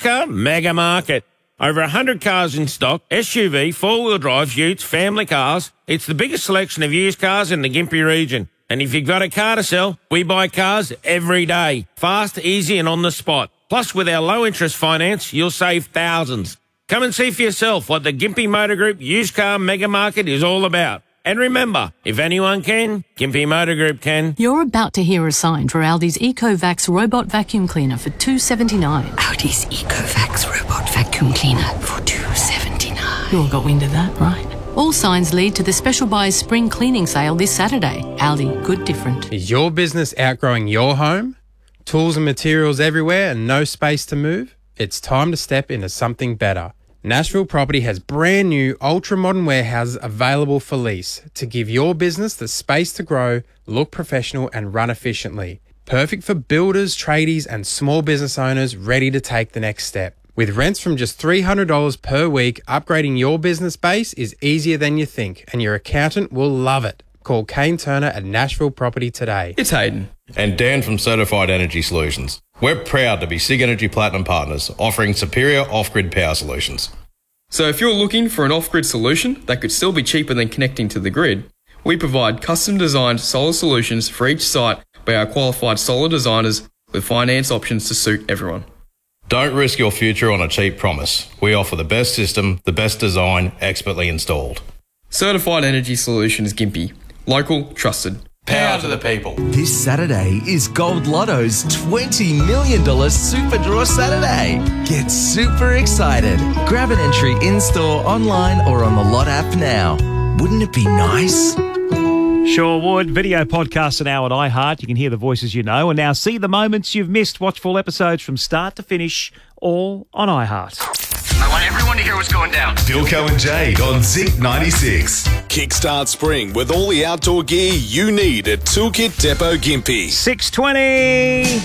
used car mega market. Over 100 cars in stock, SUV, four-wheel drive, utes, family cars. It's the biggest selection of used cars in the Gympie region. And if you've got a car to sell, we buy cars every day. Fast, easy and on the spot. Plus, with our low-interest finance, you'll save thousands. Come and see for yourself what the Gympie Motor Group used car mega market is all about. And remember, if anyone can, Gympie Motor Group can. You're about to hear a sign for Aldi's EcoVax robot vacuum cleaner for $2.79. Aldi's EcoVax robot vacuum cleaner for $2.79. You all got wind of that, right? All signs lead to the Special Buys Spring Cleaning Sale this Saturday. Aldi, good different. Is your business outgrowing your home? Tools and materials everywhere and no space to move? It's time to step into something better. Nashville Property has brand new ultra-modern warehouses available for lease to give your business the space to grow, look professional and run efficiently. Perfect for builders, tradies and small business owners ready to take the next step. With rents from just $300 per week, upgrading your business base is easier than you think and your accountant will love it. Call Kane Turner at Nashville Property today. It's Hayden. And Dan from Certified Energy Solutions. We're proud to be SIG Energy Platinum partners, offering superior off-grid power solutions. So if you're looking for an off-grid solution that could still be cheaper than connecting to the grid, we provide custom-designed solar solutions for each site by our qualified solar designers with finance options to suit everyone. Don't risk your future on a cheap promise. We offer the best system, the best design, expertly installed. Certified Energy Solutions Gympie. Local, trusted. Power to the people. This Saturday is Gold Lotto's $20 million Super Draw Saturday. Get super excited. Grab an entry in-store, online or on the Lot app now. Wouldn't it be nice? Sure would. Video podcasts are now on iHeart. You can hear the voices you know. And now see the moments you've missed. Watch full episodes from start to finish, all on iHeart. I want everyone to hear what's going down. Philco and Jade on Zinc 96. Kickstart spring with all the outdoor gear you need at Toolkit Depot Gympie. 6:20.